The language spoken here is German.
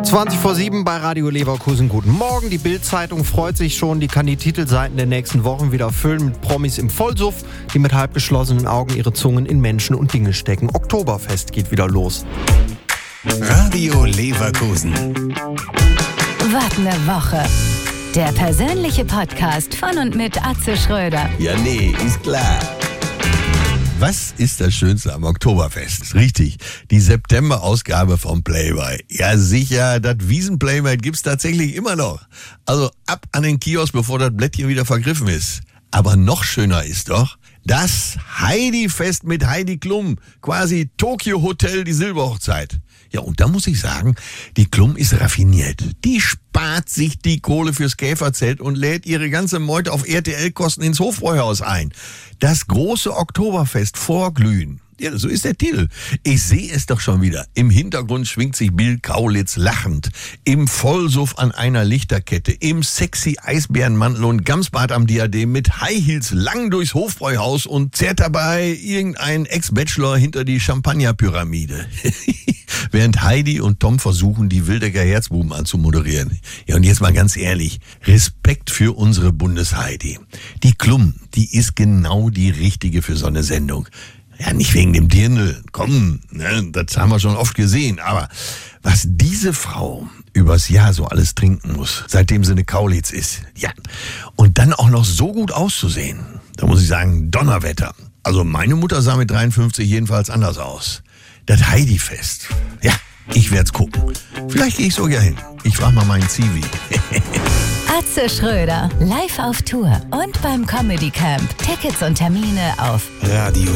20:07 bei Radio Leverkusen. Guten Morgen. Die Bild-Zeitung freut sich schon. Die kann die Titelseiten der nächsten Wochen wieder füllen mit Promis im Vollsuff, die mit halb geschlossenen Augen ihre Zungen in Menschen und Dinge stecken. Oktoberfest geht wieder los. Radio Leverkusen. Was ne Woche. Der persönliche Podcast von und mit Atze Schröder. Ja, nee, ist klar. Was ist das Schönste am Oktoberfest? Richtig, die September-Ausgabe vom Playboy. Ja sicher, das Wiesen-Playboy gibt's tatsächlich immer noch. Also ab an den Kiosk, bevor das Blättchen wieder vergriffen ist. Aber noch schöner ist doch das Heidi-Fest mit Heidi Klum. Quasi Tokyo Hotel, die Silberhochzeit. Ja, und da muss ich sagen, die Klum ist raffiniert. Die spart sich die Kohle fürs Käferzelt und lädt ihre ganze Meute auf RTL-Kosten ins Hofbräuhaus ein. Das große Oktoberfest vorglühen. Ja, so ist der Titel. Ich sehe es doch schon wieder. Im Hintergrund schwingt sich Bill Kaulitz lachend. Im Vollsuff an einer Lichterkette. Im sexy Eisbärenmantel und Gamsbart am Diadem mit High Heels lang durchs Hofbräuhaus und zerrt dabei irgendein Ex-Bachelor hinter die Champagnerpyramide. Während Heidi und Tom versuchen, die Wildecker Herzbuben anzumoderieren. Ja, und jetzt mal ganz ehrlich, Respekt für unsere Bundesheidi. Die Klum, die ist genau die Richtige für so eine Sendung. Ja, nicht wegen dem Dirndl, komm, ne, das haben wir schon oft gesehen, aber was diese Frau übers Jahr so alles trinken muss, seitdem sie eine Kaulitz ist, ja, und dann auch noch so gut auszusehen, da muss ich sagen, Donnerwetter. Also meine Mutter sah mit 53 jedenfalls anders aus. Das Heidi-Fest, ja, ich werd's gucken. Vielleicht gehe ich sogar hin. Ich frage mal meinen Zivi. Atze Schröder, live auf Tour und beim Comedy Camp. Tickets und Termine auf Radio